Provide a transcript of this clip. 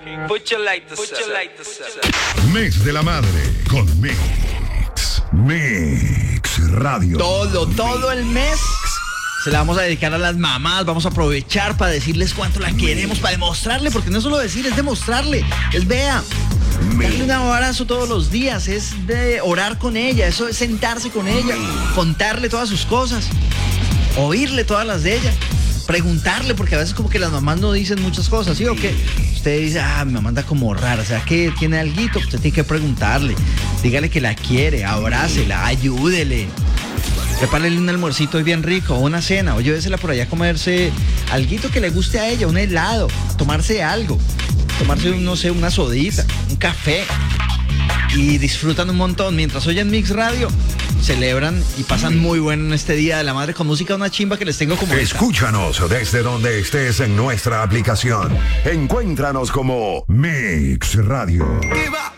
Put your lighters up. Mes de la Madre con Mix Radio. Todo el mes se la vamos a dedicar a las mamás. Vamos a aprovechar para decirles cuánto la queremos, para demostrarle, porque no es solo decir, es demostrarle. Es vea, darle un abrazo todos los días, es de orar con ella, eso es sentarse con ella, contarle todas sus cosas, oírle todas las de ella, preguntarle, porque a veces como que las mamás no dicen muchas cosas, ¿sí o qué? Usted dice, mi mamá anda como rara, o sea, que tiene alguito, usted tiene que preguntarle, dígale que la quiere, abrácela, ayúdele. Prepárale un almuercito hoy bien rico, o una cena, o llévesela por allá a comerse alguito que le guste a ella, un helado, tomarse algo, tomarse, no sé, una sodita, un café, y disfrutan un montón. Mientras oyen Mix Radio, celebran y pasan muy bueno en este Día de la Madre con música, una chimba que les tengo como esta. Escúchanos desde donde estés en nuestra aplicación. Encuéntranos como Mix Radio. Viva.